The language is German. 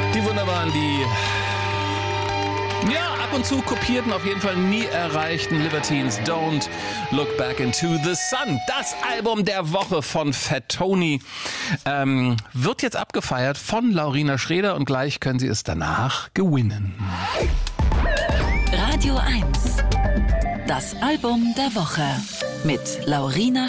Die wunderbaren, die ab und zu kopierten, auf jeden Fall nie erreichten Libertines. Don't Look Back into the Sun. Das Album der Woche von Fat Tony wird jetzt abgefeiert von Laurina Schreder und gleich können Sie es danach gewinnen. Radio 1. Das Album der Woche mit Laurina